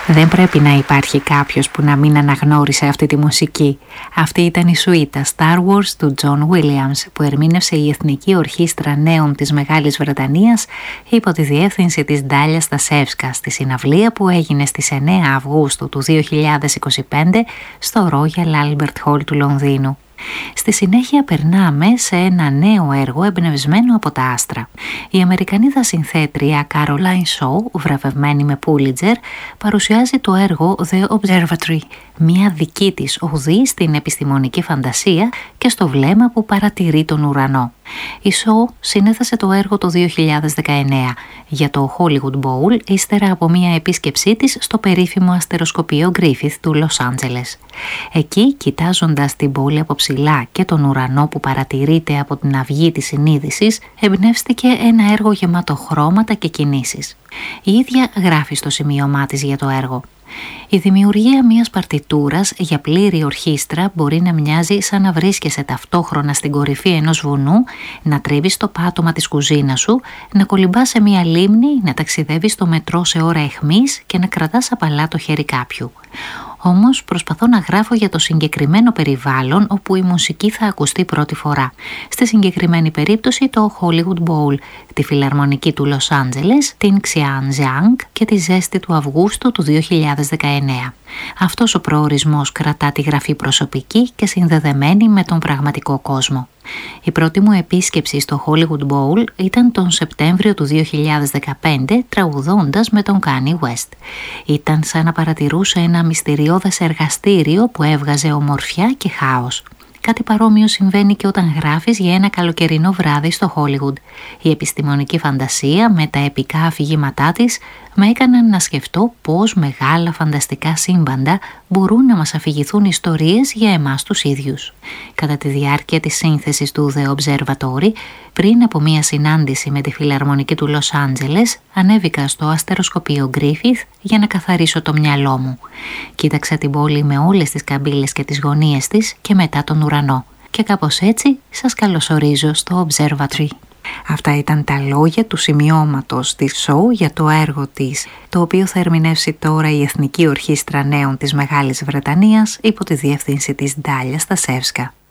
Δεν πρέπει να υπάρχει κάποιος που να μην αναγνώρισε αυτή τη μουσική. Αυτή ήταν η σουίτα Star Wars του John Williams που ερμήνευσε η Εθνική Ορχήστρα Νέων της Μεγάλης Βρετανίας υπό τη διεύθυνση της Ντάλια Στασεύσκα στη συναυλία που έγινε στις 9 Αυγούστου του 2025 στο Royal Albert Hall του Λονδίνου. Στη συνέχεια περνάμε σε ένα νέο έργο εμπνευσμένο από τα άστρα. Η Αμερικανίδα συνθέτρια Caroline Shaw, βραβευμένη με Pulitzer, παρουσιάζει το έργο The Observatory, μια δική της οδή στην επιστημονική φαντασία και στο βλέμμα που παρατηρεί τον ουρανό. Η Shaw συνέθεσε το έργο το 2019 για το Hollywood Bowl ύστερα από μια επίσκεψή της στο περίφημο αστεροσκοπείο Griffith του Λος Άντζελες. Εκεί, κοιτάζοντας την πόλη από ψηλά και τον ουρανό που παρατηρείται από την αυγή της συνείδησης, εμπνεύστηκε ένα έργο γεμάτο χρώματα και κινήσεις. Η ίδια γράφει στο σημείωμά της για το έργο. Η δημιουργία μιας παρτιτούρας για πλήρη ορχήστρα μπορεί να μοιάζει σαν να βρίσκεσαι ταυτόχρονα στην κορυφή ενός βουνού, να τρίβεις στο πάτωμα της κουζίνας σου, να κολυμπάς σε μια λίμνη, να ταξιδεύεις στο μετρό σε ώρα αιχμής και να κρατάς απαλά το χέρι κάποιου. Όμως προσπαθώ να γράφω για το συγκεκριμένο περιβάλλον όπου η μουσική θα ακουστεί πρώτη φορά. Στη συγκεκριμένη περίπτωση το Hollywood Bowl, τη φιλαρμονική του Λος Άντζελες, την Xianjiang και τη ζέστη του Αυγούστου του 2019. Αυτός ο προορισμός κρατά τη γραφή προσωπική και συνδεδεμένη με τον πραγματικό κόσμο. Η πρώτη μου επίσκεψη στο Hollywood Bowl ήταν τον Σεπτέμβριο του 2015 τραγουδώντας με τον Kanye West. Ήταν σαν να παρατηρούσε ένα μυστηριώδες εργαστήριο που έβγαζε ομορφιά και χάος. Κάτι παρόμοιο συμβαίνει και όταν γράφεις για ένα καλοκαιρινό βράδυ στο Hollywood. Η επιστημονική φαντασία με τα επικά αφηγήματά της με έκαναν να σκεφτώ πώς μεγάλα φανταστικά σύμπαντα μπορούν να μας αφηγηθούν ιστορίες για εμάς τους ίδιους. Κατά τη διάρκεια της σύνθεσης του The Observatory, πριν από μία συνάντηση με τη φιλαρμονική του Λος Άντζελες, ανέβηκα στο αστεροσκοπείο Griffith για να καθαρίσω το μυαλό μου. Κοίταξα την πόλη με όλες τις καμπύλες και τις γωνίες της και μετά τον ουρανό. Και κάπως έτσι σας καλωσορίζω στο Observatory. Αυτά ήταν τα λόγια του σημειώματος της Shaw για το έργο της, το οποίο θα ερμηνεύσει τώρα η Εθνική Ορχήστρα Νέων της Μεγάλης Βρετανίας υπό τη διεύθυνση της Ντάλια Στασεύσκα.